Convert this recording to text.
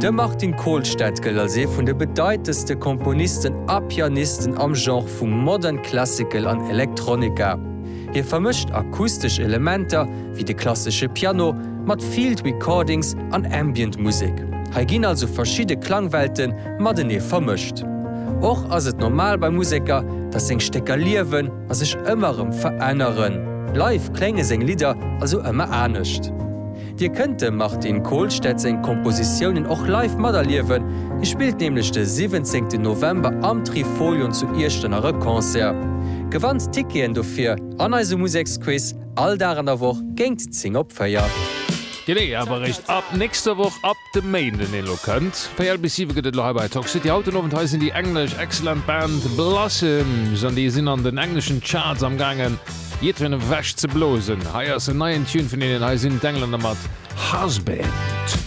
De Martin Kohlstedt gëll als ee vun de bedeitendste Komponisten a Pianisten am Genre vum Modern Classical an Elektronika. Hier vermischt akustisch Elementer wie de klassische Piano mat Field Recordings an Ambient-Musik. Hy ginn also verschiedene Klangwelten mat den vermischt. Och ass et normal bei Musiker, dat seg Stecker liewen as sech ëmmerem veränneren. Live klenge seg Lieder also ëmmer ernstnecht. Dir könnte Martin Kohlstedt seg Kompositionen och live modelliewen. Spielt nämlich den 17. November am Trifolion zu Irstenere Konzert. Gewandt Tikien dofir an eise Musiksquiz all daran der Woch géint 10 op Feier. Ja, aber recht ab nächste Woche ab dem Main den ihr könnt. Feier bis 7 geht es bei Talk City Autonomen heißen die englisch excellent Band Blossoms und die sind an den englischen Charts am Gangen. Jetzt wenn wäsch zu blosen. Hier ist ein neuer Tune von denen, hier sind Engländer mit Husband.